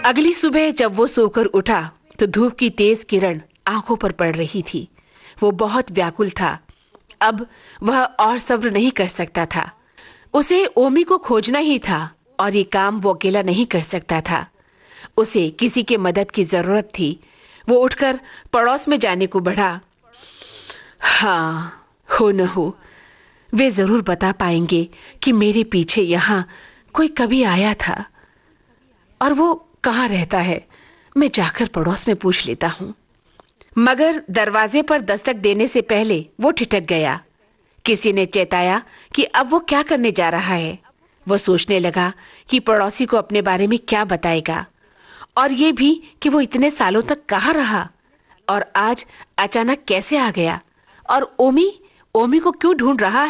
अगली सुबह जब वो सोकर उठा तो धूप की तेज किरण आंखों पर पड़ रही थी। वो बहुत व्याकुल था। अब वह और सब्र नहीं कर सकता था। उसे ओमी को खोजना ही था और ये काम वो अकेला नहीं कर सकता था। उसे किसी के मदद की जरूरत थी। वो उठकर पड़ोस में जाने को बढ़ा। हाँ, हो न हो वे जरूर बता पाएंगे कि मेरे पीछे यहाँ कोई कभी आया था और वो कहाँ रहता है। मैं जाकर पड़ोस में पूछ लेता हूँ। मगर दरवाजे पर दस्तक देने से पहले वो ठिठक गया। किसी ने चेताया कि अब वो क्या करने जा रहा है। वो सोचने लगा कि पड़ोसी को अपने बारे में क्या बताएगा और ये भी कि वो इतने सालों तक कहाँ रहा और आज अचानक कैसे आ गया और ओमी को क्यों ढूंढ रहा है।